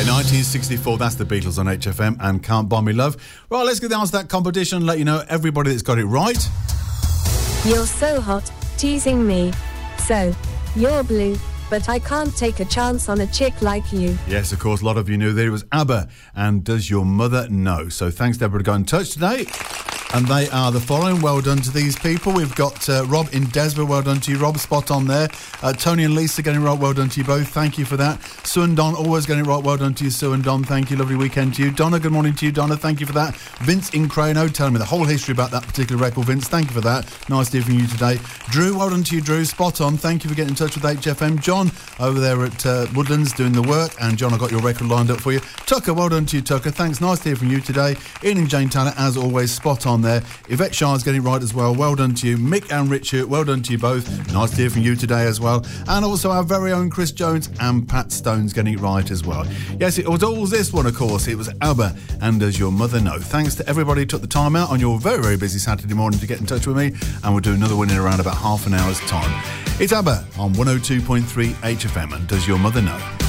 Yeah, 1964, that's the Beatles on HFM and Can't Buy Me Love. Right, let's get down to that competition and let you know everybody that's got it right. You're so hot, teasing me. So, you're blue, but I can't take a chance on a chick like you. Yes, of course, a lot of you knew that it was ABBA and Does Your Mother Know? So thanks to everybody who got in touch today. And they are the following. Well done to these people. We've got Rob in Desborough. Well done to you, Rob. Spot on there. Tony and Lisa getting it right. Well done to you both. Thank you for that. Sue and Don always getting it right. Well done to you, Sue and Don. Thank you. Lovely weekend to you. Donna, good morning to you, Donna. Thank you for that. Vince in Crano telling me the whole history about that particular record. Vince, thank you for that. Nice to hear from you today. Drew, well done to you, Drew. Spot on. Thank you for getting in touch with HFM. John over there at Woodlands doing the work. And John, I got your record lined up for you. Tucker, well done to you, Tucker. Thanks. Nice to hear from you today. Ian and Jane Tanner, as always, spot on there. Yvette Shah's getting it right as well. Well done to you. Mick and Richard, well done to you both. Nice to hear from you today as well. And also our very own Chris Jones and Pat Stone's getting it right as well. Yes, it was all this one, of course. It was ABBA and Does Your Mother Know? Thanks to everybody who took the time out on your very, very busy Saturday morning to get in touch with me. And we'll do another one in around about half an hour's time. It's ABBA on 102.3 HFM and Does Your Mother Know?